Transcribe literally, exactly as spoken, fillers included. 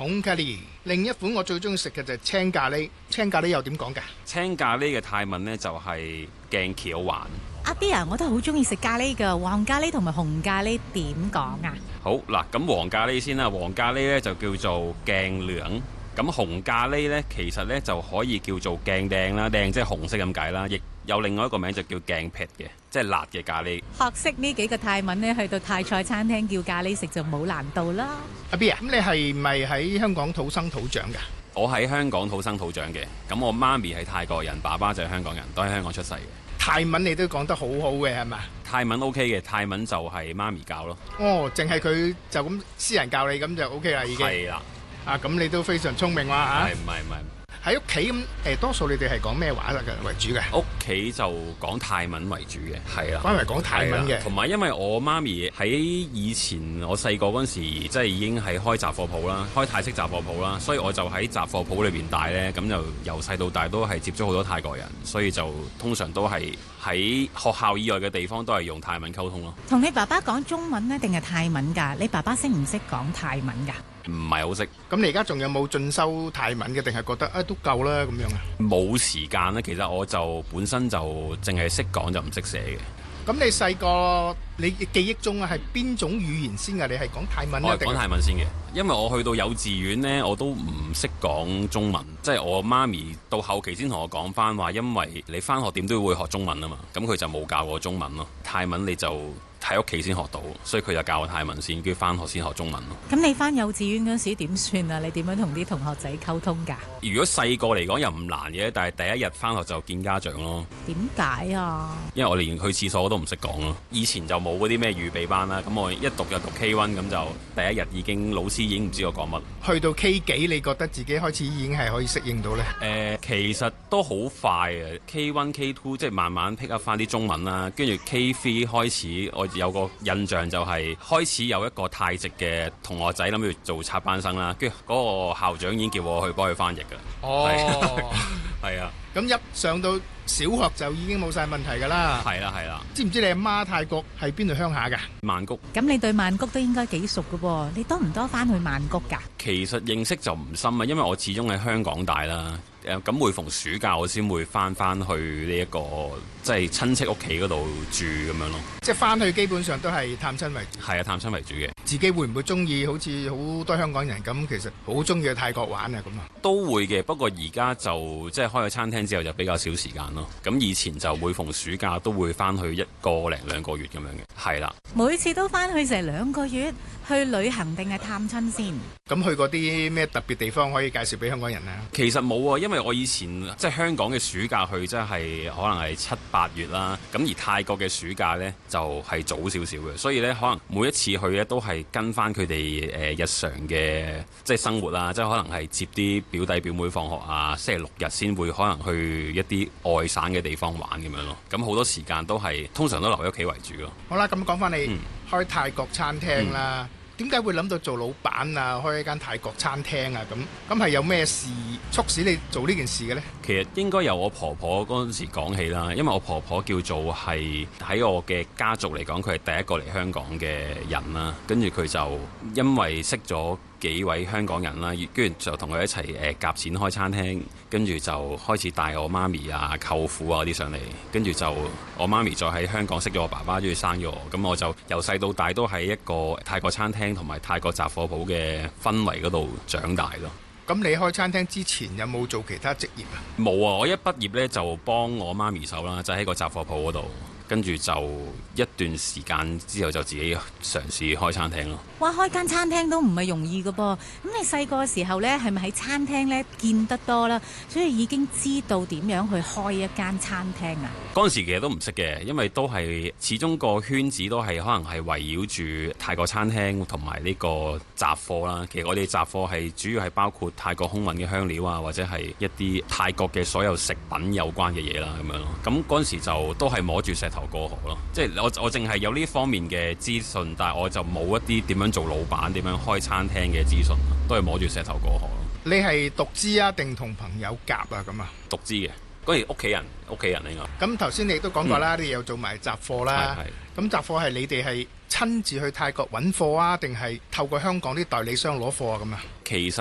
紅咖喱。另一款我最中意食嘅就係青咖喱。青咖喱又點講㗎？ 青咖喱嘅泰文呢，就係鏡橋環。 阿 B 啊，我都好中意食咖喱㗎，黃咖喱同埋紅咖喱點講啊？ 好嗱，咁黃咖喱先啦，黃咖喱呢就叫做鏡兩。咁紅咖喱呢，其實呢就可以叫做鏡掟啦，掟即係紅色咁解啦，亦有另外一個名就叫鏡劈嘅，即係辣嘅咖喱。 學識呢幾個泰文呢，去到泰菜餐廳叫咖喱食就冇難度啦。 阿 B 啊，咁你係咪喺香港土生土長㗎？ 我喺香港土生土長嘅，咁我媽咪係泰國人，爸爸就係香港人，都喺香港出世嘅。 泰文你都講得好好嘅係嘛？ 泰文 OK 嘅，泰文就係媽咪教咯。 哦，淨係佢就咁私人教你咁就 OK 啦已經。 係啦。 啊，咁你都非常聰明哇嚇！ 係唔係唔係？ 喺屋企咁誒，多數你哋係講咩話嘅為主嘅？ 屋企就講泰文為主嘅，係啦。 反為講泰文嘅， 同埋因為我媽咪喺以前我細個嗰陣時，即係已經係開雜貨鋪啦，開泰式雜貨鋪啦，所以我就喺雜貨鋪裏邊大呢，咁就由細到大都係接觸好多泰國人，所以就通常都係喺學校以外嘅地方都係用泰文溝通咯。 同你爸爸講中文呢，定係泰文㗎？你爸爸識唔識講泰文㗎？ 唔係好識。 咁你而家仲有冇進修泰文嘅？定係覺得啊都夠啦咁樣啊？ 冇時間咧，其實我就本身就淨係識講就唔識寫嘅。 咁你細個你記憶中啊係邊種語言先㗎？你係講泰文啊？ 我係講泰文先嘅，因為我去到幼稚園呢，我都唔識講中文，即係我媽咪到後期先同我講翻話，因為你翻學點都會學中文啊嘛，咁佢就冇教我中文咯。泰文你就喺屋企先學到，所以佢就教我泰文先，跟住翻學先學中文咯。 咁你翻幼稚園嗰時點算啊？你點樣同啲同學仔溝通㗎？ 如果細個嚟講又唔難嘅，但係第一日翻學就見家長咯。 點解啊？ 因為我連去廁所都唔識講咯。以前就冇嗰啲咩預備班啦，咁我一讀就讀 K 一，咁就第一日已經老師已經唔知我講乜。 去到 K 幾，你覺得自己開始已經係可以適應到呢？ 誒、呃，其實都好快嘅 K 一、K 二 即係慢慢 pick up 翻啲中文啦，跟住 K 三開始我有個印象就係開始有一個泰籍嘅同學仔諗住做插班生啦，跟住嗰個校長已經叫我去幫佢翻譯㗎。 哦， 係啊， 咁一上到小學就已經冇晒問題㗎啦。 係啦係啦。 知唔知你阿媽泰國係邊度鄉下㗎？ 曼谷。 咁你對曼谷都應該幾熟㗎喎？你多唔多翻去曼谷㗎？ 其實認識就唔深啊，因為我始終喺香港大啦。誒咁每逢暑假我先會翻翻去呢一個即係親戚屋企嗰度住咁樣咯。 即係翻去基本上都係探親為主。 係啊，探親為主嘅。 自己會唔會中意好似好多香港人咁，其實好中意去泰國玩啊咁啊？ 都會嘅，不過而家就即係開咗餐廳之後就比較少時間咯。咁以前就每逢暑假都會翻去一個零兩個月咁樣嘅。係啦。 每次都翻去成兩個月去旅行定係探親先？ 咁去過啲咩特別地方可以介紹俾香港人啊？ 其實冇啊，因為我以前即係香港嘅暑假去，即係可能係七八月啦。咁而泰國嘅暑假呢，就係、是、早少少嘅，所以呢，可能每一次去呢，都係跟翻佢哋誒日常嘅即係生活啦，即係可能係接啲表弟表妹放學啊，星期六日先會可能去一啲外省嘅地方玩咁樣咯。咁好多時間都係通常都留喺屋企為主咯。 好啦，咁講翻你、嗯、開泰國餐廳啦。嗯點解會諗到做老闆啊？開一間泰國餐廳啊？咁咁係有咩事促使你做呢件事嘅呢？ 其實應該由我婆婆嗰陣時講起啦，因為我婆婆叫做係喺我嘅家族嚟講，佢係第一個嚟香港嘅人啦。跟住佢就因為識咗幾位香港人啦，跟住就同佢一齊誒夾錢開餐廳，跟住就開始帶我媽咪啊、舅父啊啲上嚟，跟住就我媽咪再喺香港識咗我爸爸，跟住生咗我，咁我就由細到大都喺一個泰國餐廳同埋泰國雜貨鋪嘅氛圍嗰度長大咯。 咁你開餐廳之前有冇做其他職業啊？ 冇啊！我一畢業呢，就幫我媽咪手啦，就喺個雜貨鋪嗰度。跟住就一段時間之後就自己嘗試開餐廳咯。 哇！開間餐廳都唔係容易㗎噃。咁你細個嘅時候呢，係咪喺餐廳呢見得多啦？所以已經知道點樣去開一間餐廳啊？ 嗰陣時其實都唔識嘅，因為都係始終個圈子都係可能係圍繞住泰國餐廳同埋呢個雜貨啦。其實我哋雜貨係主要係包括泰國空運嘅香料啊，或者係一啲泰國嘅所有食品有關嘅嘢啦咁樣咯。咁嗰陣時就都係摸住石頭過河咯，即係我我淨係有呢方面嘅資訊，但係我就冇一啲點樣做老闆、點樣開餐廳嘅資訊，都係摸住石頭過河咯。 你係獨資啊，定同朋友夾啊咁啊？ 獨資嘅，嗰時屋企人，屋企人嚟㗎。 咁頭先你都講過啦，嗯、你又做埋雜貨啦。咁雜貨係你哋係親自去泰國揾貨啊，定係透過香港啲代理商攞貨啊咁啊？ 其實